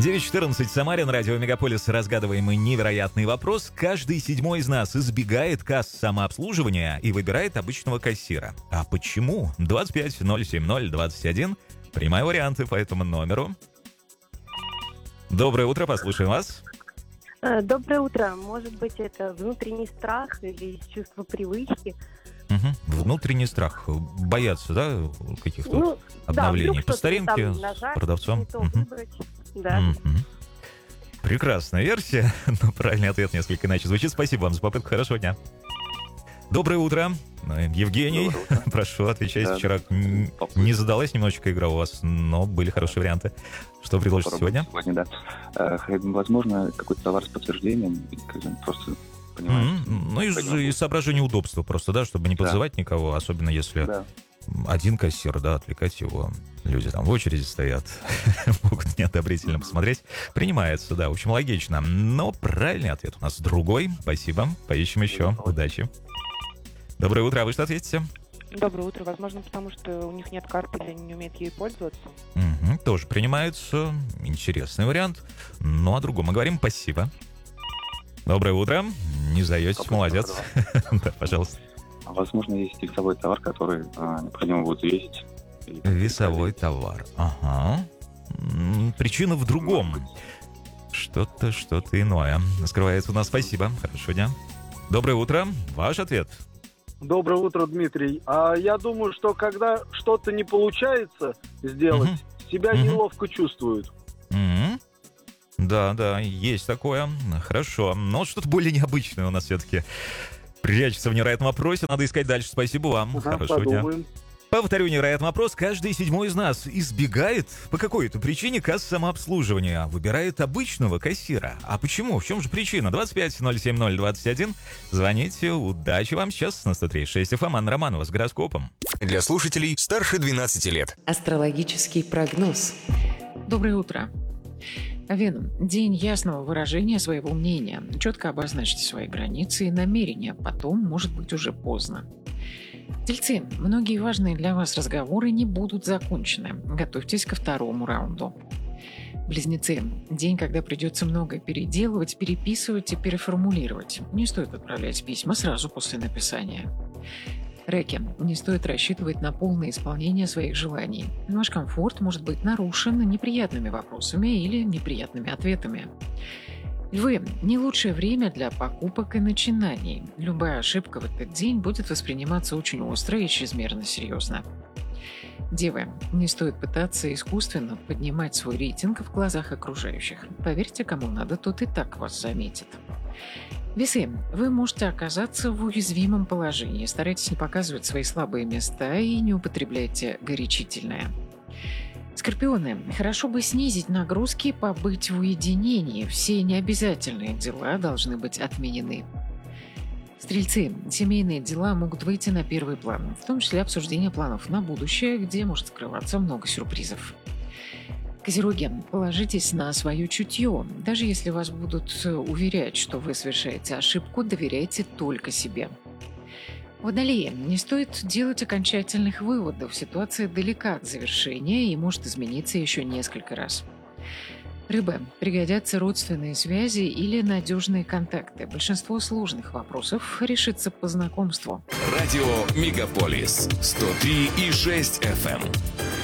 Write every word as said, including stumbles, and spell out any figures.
девять четырнадцать Самарин, радио Мегаполис. Разгадываемый невероятный вопрос. Каждый седьмой из нас избегает касс самообслуживания и выбирает обычного кассира. А почему? двадцать пять ноль семь ноль двадцать один. Принимаю варианты по этому номеру. Доброе утро, послушаем вас. Доброе утро. Может быть, это внутренний страх или чувство привычки? Угу. Внутренний страх. Боятся, да, каких-то Ну, обновлений да, по старинке там с нажать, продавцом? не то Угу. выбрать. Да. Угу. Прекрасная версия, но правильный ответ несколько иначе звучит. Спасибо вам за попытку. Хорошего дня. Доброе утро. Евгений, Доброе утро. прошу, отвечайте. Да, Вчера да. н- не задалась немножечко игра у вас, но были хорошие варианты. Что предложите сегодня? Сегодня, да. Э, Возможно, какой-то товар с подтверждением, как бы просто понимаете. М, Ну, из, Понятно. из соображений удобства просто, да, чтобы не Да. подзывать никого, особенно если Да. один кассир, да, отвлекать его. Люди там в очереди стоят, могут неодобрительно посмотреть. Принимается, да, в общем, логично. Но правильный ответ у нас другой. Спасибо. Поищем еще. Удачи. Доброе утро. А вы что ответите? Доброе утро. Возможно, потому что у них нет карты или они не умеют ею пользоваться. Мгм, тоже принимается. Интересный вариант. Ну, о другом мы говорим. Спасибо. Доброе утро. Не сдаетесь, Доброе молодец. утро. Да, пожалуйста. А Возможно, есть весовой товар, который а, необходимо будет весить. или Весовой проверить. товар. Ага. М, Причина в другом. Что-то, что-то иное скрывается у нас. Спасибо. Хорошего дня. Доброе утро. Ваш ответ. Доброе утро, Дмитрий. А я думаю, что когда что-то не получается сделать, Мгм. себя Мгм. неловко чувствуют. М. Да, да, есть такое. Хорошо. Но вот что-то более необычное у нас все-таки прячется в невероятном вопросе. Надо искать дальше. Спасибо вам. Ага, Хорошего дня. подумаем. Повторю невероятный вопрос. Каждый седьмой из нас избегает по какой-то причине касс самообслуживания, выбирает обычного кассира. А почему? В чем же причина? двадцать пять ноль семь ноль двадцать один. Звоните. Удачи вам сейчас на сто три и шесть эф эм. Анна Романова с гороскопом. Для слушателей старше двенадцати лет. Астрологический прогноз. Доброе утро. Овен, день ясного выражения своего мнения. Четко обозначьте свои границы и намерения, потом может быть уже поздно. Тельцы, многие важные для вас разговоры не будут закончены. Готовьтесь ко второму раунду. Близнецы, день, когда придется многое переделывать, переписывать и переформулировать. Не стоит отправлять письма сразу после написания. Раки, не стоит рассчитывать на полное исполнение своих желаний. Ваш комфорт может быть нарушен неприятными вопросами или неприятными ответами. Львы, не лучшее время для покупок и начинаний. Любая ошибка в этот день будет восприниматься очень остро и чрезмерно серьезно. Девы, не стоит пытаться искусственно поднимать свой рейтинг в глазах окружающих. Поверьте, кому надо, тот и так вас заметит. Весы, вы можете оказаться в уязвимом положении. Старайтесь не показывать свои слабые места и не употребляйте горячительное. Скорпионы, хорошо бы снизить нагрузки и побыть в уединении. Все необязательные дела должны быть отменены. Стрельцы, семейные дела могут выйти на первый план, в том числе обсуждение планов на будущее, где может скрываться много сюрпризов. Козероги, положитесь на свое чутье. Даже если вас будут уверять, что вы совершаете ошибку, доверяйте только себе. Водолеи, не стоит делать окончательных выводов. Ситуация далека от завершения и может измениться еще несколько раз. Рыбы, пригодятся родственные связи или надежные контакты. Большинство сложных вопросов решится по знакомству. Радио Мегаполис сто три и шесть эф эм.